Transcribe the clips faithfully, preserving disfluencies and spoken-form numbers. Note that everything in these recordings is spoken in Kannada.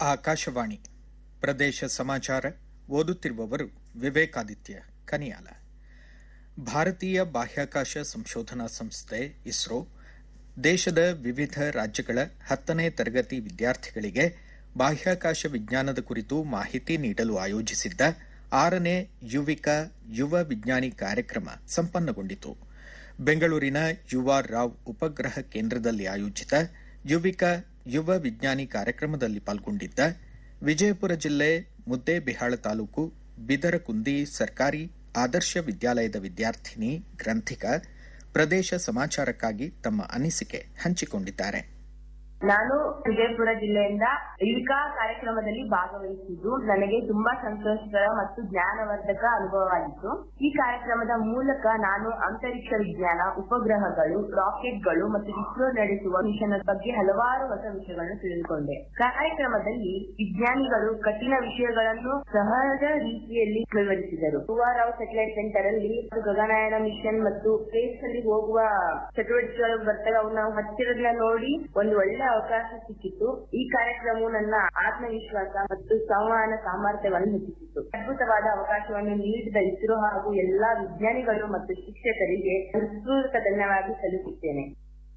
ಆಕಾಶವಾಣಿ ಪ್ರದೇಶ ಸಮಾಚಾರ ಓದುತ್ತಿರುವವರು ವಿವೇಕಾದಿತ್ಯ ಕನಿಯಾಲ. ಭಾರತೀಯ ಬಾಹ್ಯಾಕಾಶ ಸಂಶೋಧನಾ ಸಂಸ್ಥೆ ಇಸ್ರೋ ದೇಶದ ವಿವಿಧ ರಾಜ್ಯಗಳ ಹತ್ತನೇ ತರಗತಿ ವಿದ್ಯಾರ್ಥಿಗಳಿಗೆ ಬಾಹ್ಯಾಕಾಶ ವಿಜ್ಞಾನದ ಕುರಿತು ಮಾಹಿತಿ ನೀಡಲು ಆಯೋಜಿಸಿದ್ದ ಆರನೇ ಯುವಿಕಾ ಯುವ ವಿಜ್ಞಾನಿ ಕಾರ್ಯಕ್ರಮ ಸಂಪನ್ನಗೊಂಡಿತು. ಬೆಂಗಳೂರಿನ ಯುವ ರಾವ್ ಉಪಗ್ರಹ ಕೇಂದ್ರದಲ್ಲಿ ಆಯೋಜಿತ ಯುವಿಕಾ ಯುವ ವಿಜ್ಞಾನಿ ಕಾರ್ಯಕ್ರಮದಲ್ಲಿ ಪಾಲ್ಗೊಂಡಿದ್ದ ವಿಜಯಪುರ ಜಿಲ್ಲೆ ಮುದ್ದೇಬಿಹಾಳ ತಾಲೂಕು ಬಿದರಕುಂದಿ ಸರ್ಕಾರಿ ಆದರ್ಶ ವಿದ್ಯಾಲಯದ ವಿದ್ಯಾರ್ಥಿನಿ ಗ್ರಂಥಿಕಾ ಪ್ರದೇಶ ಸಮಾಚಾರಕ್ಕಾಗಿ ತಮ್ಮ ಅನಿಸಿಕೆ ಹಂಚಿಕೊಂಡಿದ್ದಾರೆ. ನಾನು ವಿಜಯಪುರ ಜಿಲ್ಲೆಯಿಂದ ಯುವಿಕಾ ಕಾರ್ಯಕ್ರಮದಲ್ಲಿ ಭಾಗವಹಿಸಿದ್ದು ನನಗೆ ತುಂಬಾ ಸಂತೋಷಕರ ಮತ್ತು ಜ್ಞಾನವರ್ಧಕ ಅನುಭವವಾಗಿತ್ತು. ಈ ಕಾರ್ಯಕ್ರಮದ ಮೂಲಕ ನಾನು ಅಂತರಿಕ್ಷ ವಿಜ್ಞಾನ, ಉಪಗ್ರಹಗಳು, ರಾಕೆಟ್ಗಳು ಮತ್ತು ಇಸ್ರೋ ನಡೆಸುವ ಮಿಷನ್ ಬಗ್ಗೆ ಹಲವಾರು ಹೊಸ ವಿಷಯಗಳನ್ನು ತಿಳಿದುಕೊಂಡೆ. ಕಾರ್ಯಕ್ರಮದಲ್ಲಿ ವಿಜ್ಞಾನಿಗಳು ಕಠಿಣ ವಿಷಯಗಳನ್ನು ಸಹಜ ರೀತಿಯಲ್ಲಿ ವಿವರಿಸಿದರು. ಯುವ ರಾವ್ ಸ್ಯಾಟಲೈಟ್ ಸೆಂಟರ್ ಅಲ್ಲಿ ಗಗನಯಾನ ಮಿಷನ್ ಮತ್ತು ಸ್ಪೇಸ್ ಅಲ್ಲಿ ಹೋಗುವ ಚಟುವಟಿಕೆಗಳು ಬರ್ತವೆ. ಅವು ನಾವು ಹತ್ತಿರದಿಂದ ನೋಡಿ ಒಂದು ಒಳ್ಳೆ ಅವಕಾಶ ಸಿಕ್ಕಿತ್ತು. ಈ ಕಾರ್ಯಕ್ರಮವು ನನ್ನ ಆತ್ಮವಿಶ್ವಾಸ ಮತ್ತು ಸಂವಹನ ಸಾಮರ್ಥ್ಯವನ್ನು ಹೆಚ್ಚಿಸಿತು. ಅದ್ಭುತವಾದ ಅವಕಾಶವನ್ನು ನೀಡಿದ ಇಸ್ರೋ ಹಾಗೂ ಎಲ್ಲಾ ವಿಜ್ಞಾನಿಗಳು ಮತ್ತು ಶಿಕ್ಷಕರಿಗೆ ಹೃತ್ಪೂರ್ವಕ ಧನ್ಯವಾದ ಸಲ್ಲಿಸುತ್ತೇನೆ.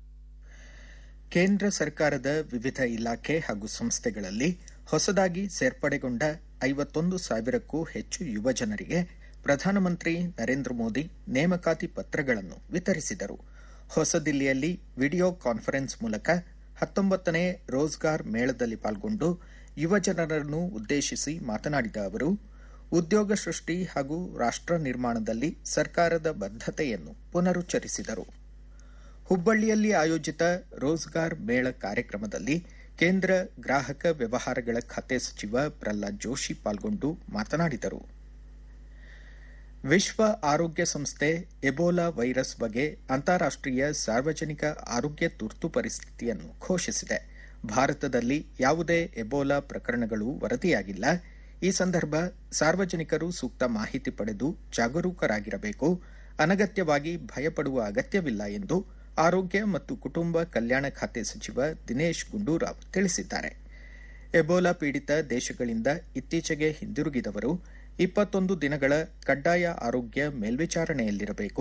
ಕೇಂದ್ರ ಸರ್ಕಾರದ ವಿವಿಧ ಇಲಾಖೆ ಹಾಗೂ ಸಂಸ್ಥೆಗಳಲ್ಲಿ ಹೊಸದಾಗಿ ಸೇರ್ಪಡೆಗೊಂಡ ಐವತ್ತೊಂದು ಸಾವಿರಕ್ಕೂ ಹೆಚ್ಚು ಯುವ ಜನರಿಗೆ ಪ್ರಧಾನಮಂತ್ರಿ ನರೇಂದ್ರ ಮೋದಿ ನೇಮಕಾತಿ ಪತ್ರಗಳನ್ನು ವಿತರಿಸಿದರು. ಹೊಸದಿಲ್ಲಿಯಲ್ಲಿ ವಿಡಿಯೋ ಕಾನ್ಫರೆನ್ಸ್ ಮೂಲಕ ಹತ್ತೊಂಬತ್ತನೇ ರೋಜ್ಗಾರ್ ಮೇಳದಲ್ಲಿ ಪಾಲ್ಗೊಂಡು ಯುವ ಜನರನ್ನು ಉದ್ದೇಶಿಸಿ ಮಾತನಾಡಿದ ಅವರು ಉದ್ಯೋಗ ಸೃಷ್ಟಿ ಹಾಗೂ ರಾಷ್ಟ್ರ ನಿರ್ಮಾಣದಲ್ಲಿ ಸರ್ಕಾರದ ಬದ್ಧತೆಯನ್ನು ಪುನರುಚ್ಚರಿಸಿದರು. ಹುಬ್ಬಳ್ಳಿಯಲ್ಲಿ ಆಯೋಜಿತ ರೋಜ್ಗಾರ್ ಮೇಳ ಕಾರ್ಯಕ್ರಮದಲ್ಲಿ ಕೇಂದ್ರ ಗ್ರಾಹಕ ವ್ಯವಹಾರಗಳ ಖಾತೆ ಸಚಿವ ಪ್ರಹ್ಲಾದ್ ಜೋಶಿ ಪಾಲ್ಗೊಂಡು ಮಾತನಾಡಿದರು. ವಿಶ್ವ ಆರೋಗ್ಯ ಸಂಸ್ಥೆ ಎಬೋಲಾ ವೈರಸ್ ಬಗ್ಗೆ ಅಂತಾರಾಷ್ಟೀಯ ಸಾರ್ವಜನಿಕ ಆರೋಗ್ಯ ತುರ್ತು ಪರಿಸ್ಥಿತಿಯನ್ನು ಘೋಷಿಸಿದೆ. ಭಾರತದಲ್ಲಿ ಯಾವುದೇ ಎಬೋಲಾ ಪ್ರಕರಣಗಳು ವರದಿಯಾಗಿಲ್ಲ. ಈ ಸಂದರ್ಭ ಸಾರ್ವಜನಿಕರು ಸೂಕ್ತ ಮಾಹಿತಿ ಪಡೆದು ಜಾಗರೂಕರಾಗಿರಬೇಕು. ಅನಗತ್ಯವಾಗಿ ಭಯಪಡುವ ಅಗತ್ಯವಿಲ್ಲ ಎಂದು ಆರೋಗ್ಯ ಮತ್ತು ಕುಟುಂಬ ಕಲ್ಯಾಣ ಖಾತೆ ಸಚಿವ ದಿನೇಶ್ ಗುಂಡೂರಾವ್ ತಿಳಿಸಿದ್ದಾರೆ. ಎಬೋಲಾ ಪೀಡಿತ ದೇಶಗಳಿಂದ ಇತ್ತೀಚೆಗೆ ಹಿಂದಿರುಗಿದವರು ಇಪ್ಪತ್ತೊಂದು ದಿನಗಳ ಕಡ್ಡಾಯ ಆರೋಗ್ಯ ಮೇಲ್ವಿಚಾರಣೆಯಲ್ಲಿರಬೇಕು.